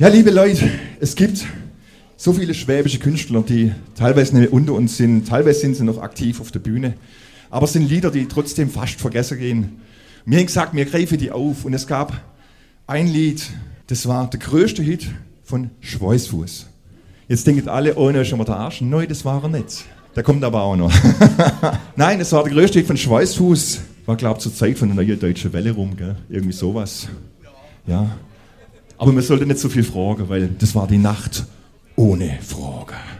Ja, liebe Leute, es gibt so viele schwäbische Künstler, die teilweise nicht mehr unter uns sind, teilweise sind sie noch aktiv auf der Bühne, aber es sind Lieder, die trotzdem fast vergessen gehen. Wir haben gesagt, wir greifen die auf und es gab ein Lied, das war der größte Hit von Schweißfuß. Jetzt denken alle, oh, ne, ist schon mal der Arsch. Nein, das war er nicht. Der kommt aber auch noch. Nein, das war der größte Hit von Schweißfuß. War, glaube ich, zur Zeit von der Neuen Deutschen Welle rum, gell? Irgendwie sowas. Ja. Aber man sollte nicht so viel fragen, weil das war die Nacht ohne Frage.